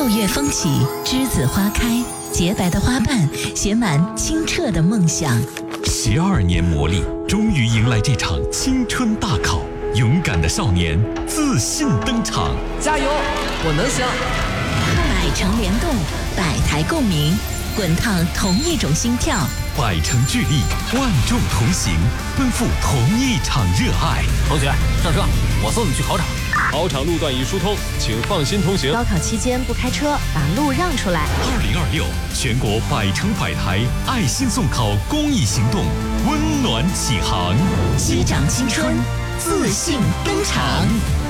6月风起，栀子花开，洁白的花瓣写满清澈的梦想。 12年磨砺，终于迎来这场青春大考。勇敢的少年自信登场， 加油，我能行！ 百城联动，百台共鸣，滚烫同一种心跳， 百城聚力，万众同行，奔赴同一场热爱。 同学，上车，我送你去考场。 考场路段已疏通，请放心通行。 高考期间不开车，把路让出来。 2026全国百城百台爱心送考公益行动温暖启航， 击掌青春，自信登场。